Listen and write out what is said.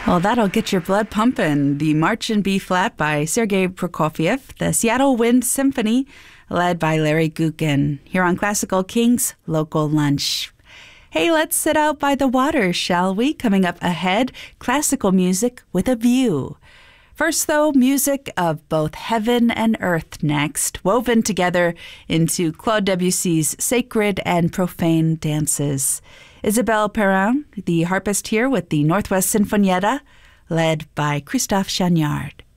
Well, that'll get your blood pumping. The March in B flat by Sergei Prokofiev, the Seattle Wind Symphony, led by Larry Gukin, here on Classical Kings Local Lunch. Hey, let's sit out by the water, shall we? Coming up ahead, classical music with a view. First, though, music of both heaven and earth next, woven together into Claude Debussy's sacred and profane dances. Isabelle Perrin, the harpist here with the Northwest Sinfonietta, led by Christophe Chagnard.